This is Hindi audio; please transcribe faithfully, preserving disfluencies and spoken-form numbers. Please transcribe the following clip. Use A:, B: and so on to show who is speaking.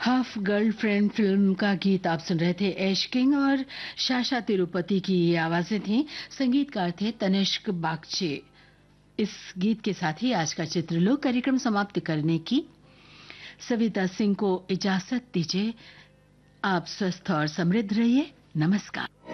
A: हाफ गर्लफ्रेंड फिल्म का गीत आप सुन रहे थे। ऐश किंग और शाशा तिरुपति की ये आवाजें थीं। संगीतकार थे तनिष्क बागचे। इस गीत के साथ ही आज का चित्रलोक कार्यक्रम समाप्त करने की सविता सिंह को इजाजत दीजिए। आप स्वस्थ और समृद्ध रहिए। नमस्कार।